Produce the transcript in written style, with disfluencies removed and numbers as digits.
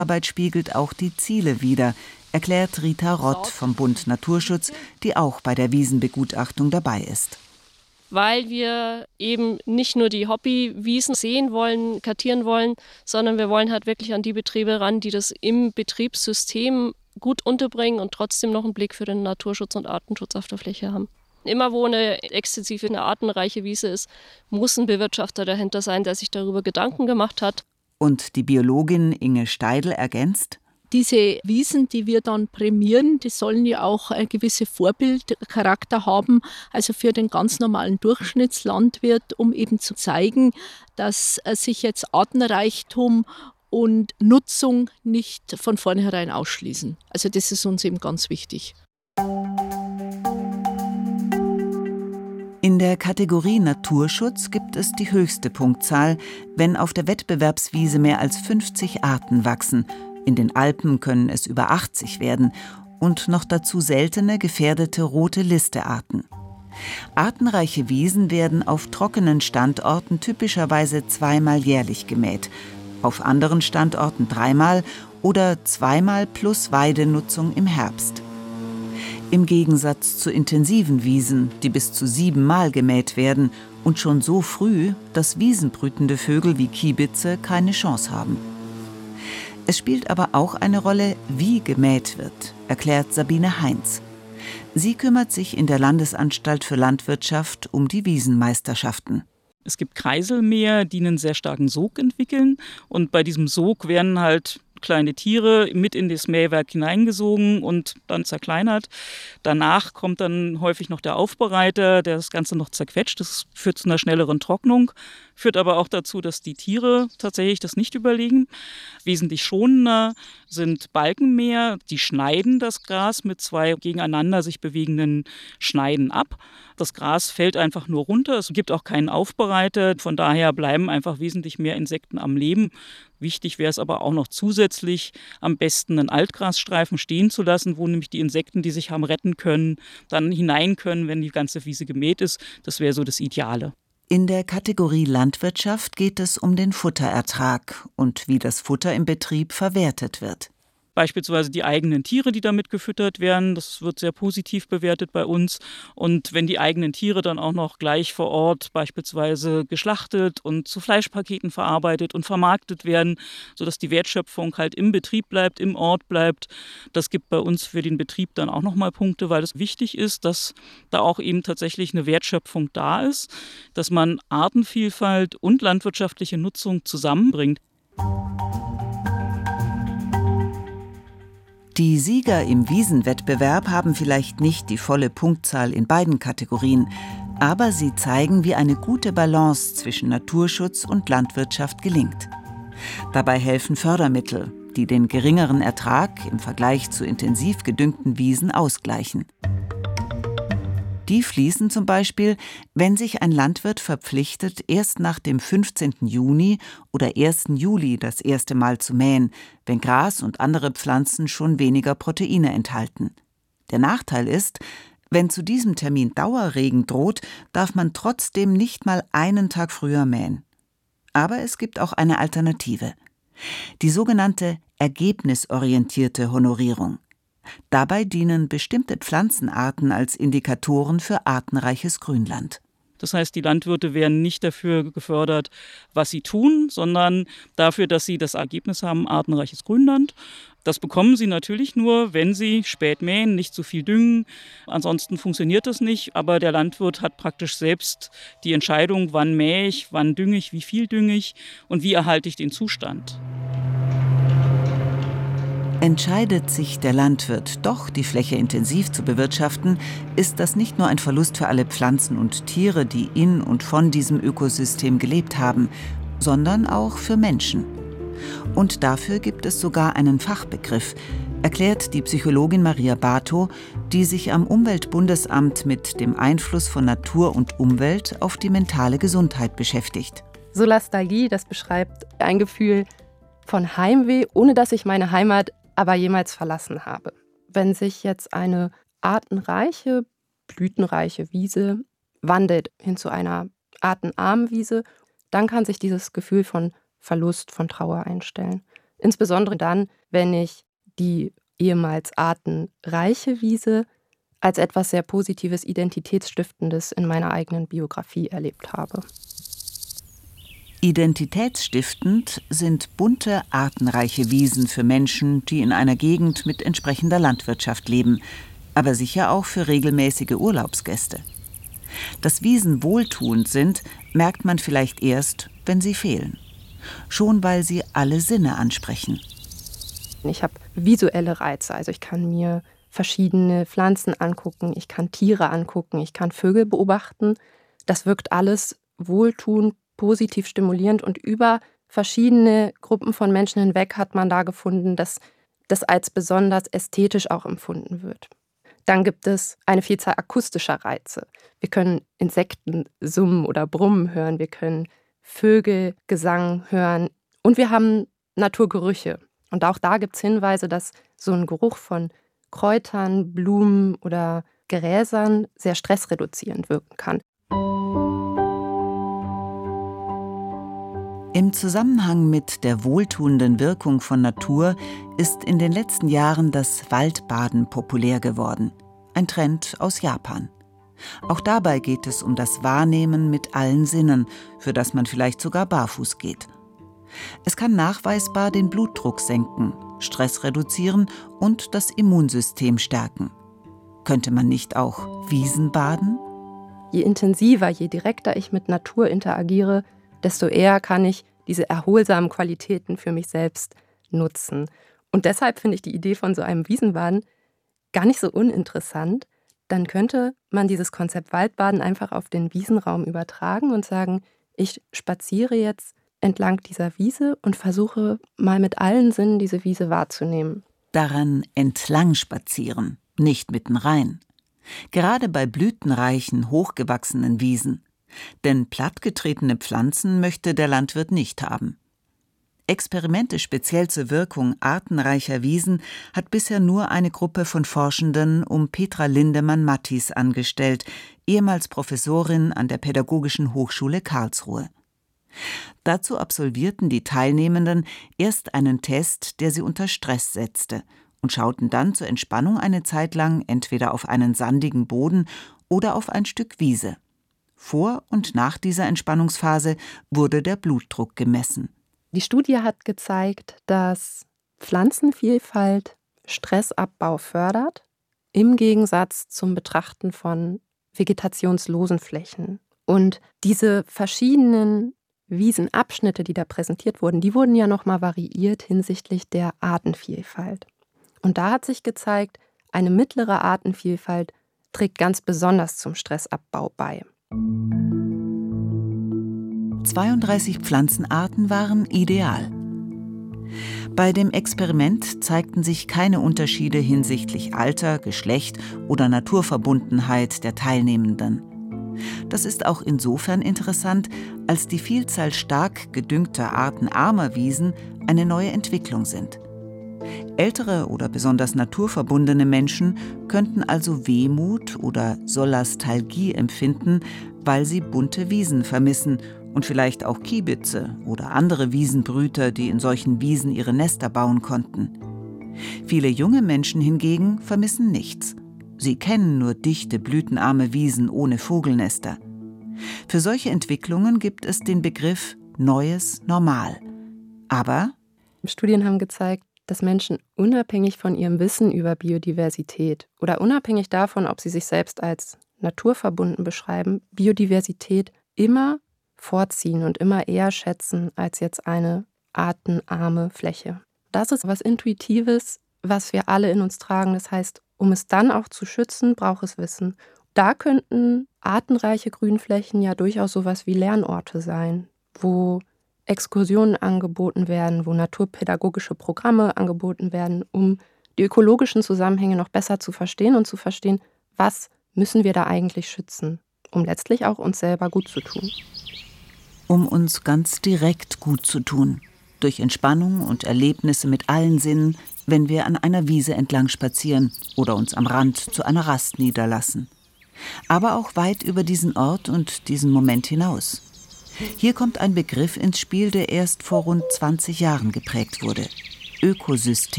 Arbeit spiegelt auch die Ziele wider, erklärt Rita Rott vom Bund Naturschutz, die auch bei der Wiesenbegutachtung dabei ist. Weil wir eben nicht nur die Hobbywiesen sehen wollen, kartieren wollen, sondern wir wollen halt wirklich an die Betriebe ran, die das im Betriebssystem gut unterbringen und trotzdem noch einen Blick für den Naturschutz und Artenschutz auf der Fläche haben. Immer wo eine extensive, eine artenreiche Wiese ist, muss ein Bewirtschafter dahinter sein, der sich darüber Gedanken gemacht hat. Und die Biologin Inge Steidl ergänzt: Diese Wiesen, die wir dann prämieren, die sollen ja auch einen gewissen Vorbildcharakter haben, also für den ganz normalen Durchschnittslandwirt, um eben zu zeigen, dass sich jetzt Artenreichtum und Nutzung nicht von vornherein ausschließen. Also das ist uns eben ganz wichtig. In der Kategorie Naturschutz gibt es die höchste Punktzahl, wenn auf der Wettbewerbswiese mehr als 50 Arten wachsen. In den Alpen können es über 80 werden und noch dazu seltene, gefährdete Rote-Liste-Arten. Artenreiche Wiesen werden auf trockenen Standorten typischerweise zweimal jährlich gemäht, auf anderen Standorten dreimal oder zweimal plus Weidenutzung im Herbst. Im Gegensatz zu intensiven Wiesen, die bis zu 7-mal gemäht werden und schon so früh, dass wiesenbrütende Vögel wie Kiebitze keine Chance haben. Es spielt aber auch eine Rolle, wie gemäht wird, erklärt Sabine Heinz. Sie kümmert sich in der Landesanstalt für Landwirtschaft um die Wiesenmeisterschaften. Es gibt Kreiselmäher, die einen sehr starken Sog entwickeln. Und bei diesem Sog werden halt kleine Tiere mit in das Mähwerk hineingesogen und dann zerkleinert. Danach kommt dann häufig noch der Aufbereiter, der das Ganze noch zerquetscht. Das führt zu einer schnelleren Trocknung, führt aber auch dazu, dass die Tiere tatsächlich das nicht überlegen. Wesentlich schonender sind Balkenmäher, die schneiden das Gras mit 2 gegeneinander sich bewegenden Schneiden ab. Das Gras fällt einfach nur runter, es gibt auch keinen Aufbereiter, von daher bleiben einfach wesentlich mehr Insekten am Leben. Wichtig wäre es aber auch noch zusätzlich, am besten einen Altgrasstreifen stehen zu lassen, wo nämlich die Insekten, die sich haben retten können, dann hinein können, wenn die ganze Wiese gemäht ist. Das wäre so das Ideale. In der Kategorie Landwirtschaft geht es um den Futterertrag und wie das Futter im Betrieb verwertet wird. Beispielsweise die eigenen Tiere, die damit gefüttert werden. Das wird sehr positiv bewertet bei uns. Und wenn die eigenen Tiere dann auch noch gleich vor Ort beispielsweise geschlachtet und zu Fleischpaketen verarbeitet und vermarktet werden, sodass die Wertschöpfung halt im Betrieb bleibt, im Ort bleibt, das gibt bei uns für den Betrieb dann auch nochmal Punkte, weil es wichtig ist, dass da auch eben tatsächlich eine Wertschöpfung da ist, dass man Artenvielfalt und landwirtschaftliche Nutzung zusammenbringt. Die Sieger im Wiesenwettbewerb haben vielleicht nicht die volle Punktzahl in beiden Kategorien, aber sie zeigen, wie eine gute Balance zwischen Naturschutz und Landwirtschaft gelingt. Dabei helfen Fördermittel, die den geringeren Ertrag im Vergleich zu intensiv gedüngten Wiesen ausgleichen. Die fließen zum Beispiel, wenn sich ein Landwirt verpflichtet, erst nach dem 15. Juni oder 1. Juli das erste Mal zu mähen, wenn Gras und andere Pflanzen schon weniger Proteine enthalten. Der Nachteil ist, wenn zu diesem Termin Dauerregen droht, darf man trotzdem nicht mal einen Tag früher mähen. Aber es gibt auch eine Alternative: die sogenannte ergebnisorientierte Honorierung. Dabei dienen bestimmte Pflanzenarten als Indikatoren für artenreiches Grünland. Das heißt, die Landwirte werden nicht dafür gefördert, was sie tun, sondern dafür, dass sie das Ergebnis haben, artenreiches Grünland. Das bekommen sie natürlich nur, wenn sie spät mähen, nicht zu viel düngen. Ansonsten funktioniert das nicht. Aber der Landwirt hat praktisch selbst die Entscheidung, wann mähe ich, wann dünge ich, wie viel dünge ich und wie erhalte ich den Zustand. Entscheidet sich der Landwirt doch, die Fläche intensiv zu bewirtschaften, ist das nicht nur ein Verlust für alle Pflanzen und Tiere, die in und von diesem Ökosystem gelebt haben, sondern auch für Menschen. Und dafür gibt es sogar einen Fachbegriff, erklärt die Psychologin Maria Bartow, die sich am Umweltbundesamt mit dem Einfluss von Natur und Umwelt auf die mentale Gesundheit beschäftigt. Solastalgie, das beschreibt ein Gefühl von Heimweh, ohne dass ich meine Heimat aber jemals verlassen habe. Wenn sich jetzt eine artenreiche, blütenreiche Wiese wandelt hin zu einer artenarmen Wiese, dann kann sich dieses Gefühl von Verlust, von Trauer einstellen. Insbesondere dann, wenn ich die ehemals artenreiche Wiese als etwas sehr Positives, Identitätsstiftendes in meiner eigenen Biografie erlebt habe. Identitätsstiftend sind bunte, artenreiche Wiesen für Menschen, die in einer Gegend mit entsprechender Landwirtschaft leben, aber sicher auch für regelmäßige Urlaubsgäste. Dass Wiesen wohltuend sind, merkt man vielleicht erst, wenn sie fehlen. Schon weil sie alle Sinne ansprechen. Ich habe visuelle Reize, also ich kann mir verschiedene Pflanzen angucken, ich kann Tiere angucken, ich kann Vögel beobachten. Das wirkt alles wohltuend, positiv stimulierend und über verschiedene Gruppen von Menschen hinweg hat man da gefunden, dass das als besonders ästhetisch auch empfunden wird. Dann gibt es eine Vielzahl akustischer Reize. Wir können Insekten summen oder brummen hören, wir können Vögelgesang hören und wir haben Naturgerüche. Und auch da gibt es Hinweise, dass so ein Geruch von Kräutern, Blumen oder Gräsern sehr stressreduzierend wirken kann. Im Zusammenhang mit der wohltuenden Wirkung von Natur ist in den letzten Jahren das Waldbaden populär geworden. Ein Trend aus Japan. Auch dabei geht es um das Wahrnehmen mit allen Sinnen, für das man vielleicht sogar barfuß geht. Es kann nachweisbar den Blutdruck senken, Stress reduzieren und das Immunsystem stärken. Könnte man nicht auch Wiesen baden? Je intensiver, je direkter ich mit Natur interagiere, desto eher kann ich diese erholsamen Qualitäten für mich selbst nutzen. Und deshalb finde ich die Idee von so einem Wiesenbaden gar nicht so uninteressant. Dann könnte man dieses Konzept Waldbaden einfach auf den Wiesenraum übertragen und sagen, ich spaziere jetzt entlang dieser Wiese und versuche mal mit allen Sinnen diese Wiese wahrzunehmen. Daran entlang spazieren, nicht mitten rein. Gerade bei blütenreichen, hochgewachsenen Wiesen. Denn plattgetretene Pflanzen möchte der Landwirt nicht haben. Experimente speziell zur Wirkung artenreicher Wiesen hat bisher nur eine Gruppe von Forschenden um Petra Lindemann-Mattis angestellt, ehemals Professorin an der Pädagogischen Hochschule Karlsruhe. Dazu absolvierten die Teilnehmenden erst einen Test, der sie unter Stress setzte, und schauten dann zur Entspannung eine Zeit lang entweder auf einen sandigen Boden oder auf ein Stück Wiese. Vor und nach dieser Entspannungsphase wurde der Blutdruck gemessen. Die Studie hat gezeigt, dass Pflanzenvielfalt Stressabbau fördert, im Gegensatz zum Betrachten von vegetationslosen Flächen. Und diese verschiedenen Wiesenabschnitte, die da präsentiert wurden, die wurden ja nochmal variiert hinsichtlich der Artenvielfalt. Und da hat sich gezeigt, eine mittlere Artenvielfalt trägt ganz besonders zum Stressabbau bei. 32 Pflanzenarten waren ideal. Bei dem Experiment zeigten sich keine Unterschiede hinsichtlich Alter, Geschlecht oder Naturverbundenheit der Teilnehmenden. Das ist auch insofern interessant, als die Vielzahl stark gedüngter artenarmer Wiesen eine neue Entwicklung sind. Ältere oder besonders naturverbundene Menschen könnten also Wehmut oder Solastalgie empfinden, weil sie bunte Wiesen vermissen und vielleicht auch Kiebitze oder andere Wiesenbrüter, die in solchen Wiesen ihre Nester bauen konnten. Viele junge Menschen hingegen vermissen nichts. Sie kennen nur dichte, blütenarme Wiesen ohne Vogelnester. Für solche Entwicklungen gibt es den Begriff Neues Normal. Aber Studien haben gezeigt, dass Menschen unabhängig von ihrem Wissen über Biodiversität oder unabhängig davon, ob sie sich selbst als naturverbunden beschreiben, Biodiversität immer vorziehen und immer eher schätzen als jetzt eine artenarme Fläche. Das ist was Intuitives, was wir alle in uns tragen. Das heißt, um es dann auch zu schützen, braucht es Wissen. Da könnten artenreiche Grünflächen ja durchaus sowas wie Lernorte sein, wo Exkursionen angeboten werden, wo naturpädagogische Programme angeboten werden, um die ökologischen Zusammenhänge noch besser zu verstehen und zu verstehen, was müssen wir da eigentlich schützen, um letztlich auch uns selber gut zu tun. Um uns ganz direkt gut zu tun, durch Entspannung und Erlebnisse mit allen Sinnen, wenn wir an einer Wiese entlang spazieren oder uns am Rand zu einer Rast niederlassen. Aber auch weit über diesen Ort und diesen Moment hinaus. Hier kommt ein Begriff ins Spiel, der erst vor rund 20 Jahren geprägt wurde: Ökosystem.